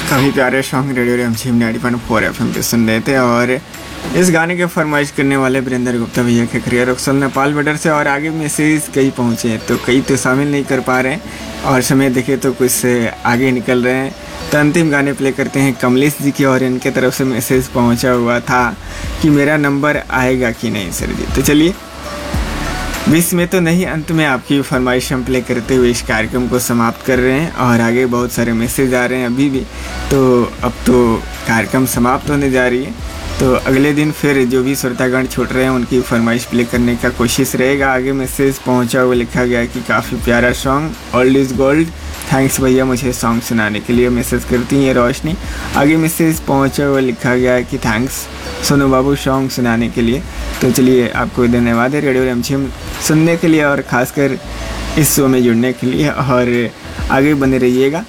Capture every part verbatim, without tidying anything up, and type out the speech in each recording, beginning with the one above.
काफ़ी प्यारे song radio रिमझिम ninety point four F M पे सुन रहे थे। और इस गाने के फरमाइश करने वाले वीरेंद्र गुप्ता भैया के खरिया रक्सल नेपाल बॉर्डर से। और आगे मैसेज कई पहुँचे हैं तो कई तो शामिल नहीं कर पा रहे हैं और समय देखे तो कुछ से आगे निकल रहे हैं। तो अंतिम गाने प्ले करते हैं कमलेश जी की। और इनके तरफ से मैसेज पहुँचा हुआ था कि मेरा नंबर आएगा कि नहीं सर जी। तो चलिए बीच में तो नहीं, अंत में आपकी फरमाइश हम प्ले करते हुए इस कार्यक्रम को समाप्त कर रहे हैं। और आगे बहुत सारे मैसेज आ रहे हैं अभी भी, तो अब तो कार्यक्रम समाप्त होने जा रही है। तो अगले दिन फिर जो भी श्रोतागण छूट रहे हैं उनकी फरमाइश प्ले करने का कोशिश रहेगा। आगे मैसेज पहुंचा हुआ लिखा गया कि काफ़ी प्यारा song old is gold, thanks भैया मुझे सॉन्ग सुनाने के लिए। मैसेज करती हैं रोशनी। आगे मैसेज पहुंचा हुआ लिखा गया है कि थैंक्स सोनू बाबू सॉन्ग सुनाने के लिए। तो चलिए आपको धन्यवाद है रेडियो रिमझिम सुनने के लिए और ख़ासकर इस शो में जुड़ने के लिए। और आगे बने रहिएगा।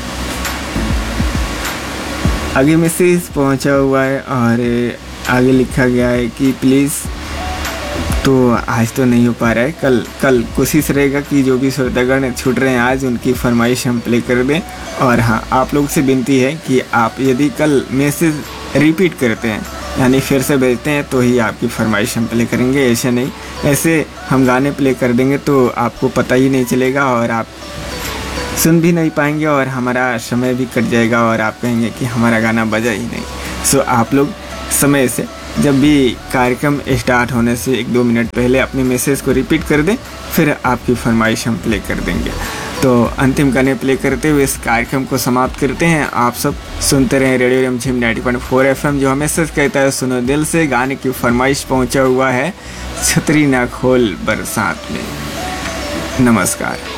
आगे मैसेज पहुंचा हुआ है और आगे लिखा गया है कि प्लीज़, तो आज तो नहीं हो पा रहा है, कल कल कोशिश रहेगा कि जो भी श्रोतागण छूट रहे हैं आज उनकी फरमाइश हम प्ले कर दें। और हाँ, आप लोग से विनती है कि आप यदि कल मैसेज रिपीट करते हैं यानी फिर से भेजते हैं तो ही आपकी फरमाइश हम प्ले करेंगे। ऐसे नहीं, ऐसे हम गाने प्ले कर देंगे तो आपको पता ही नहीं चलेगा और आप सुन भी नहीं पाएंगे और हमारा समय भी कट जाएगा और आप कहेंगे कि हमारा गाना बजा ही नहीं। सो आप लोग समय से जब भी कार्यक्रम स्टार्ट होने से एक दो मिनट पहले अपने मैसेज को रिपीट कर दें, फिर आपकी फरमाइश हम प्ले कर देंगे। तो अंतिम गाने प्ले करते हुए इस कार्यक्रम को समाप्त करते हैं। आप सब सुनते रहें रेडियो रिमझिम ninety point four F M, जो हमेशा कहता है सुनो दिल से। गाने की फरमाइश पहुंचा हुआ है छतरी ना खोल बरसात में। नमस्कार।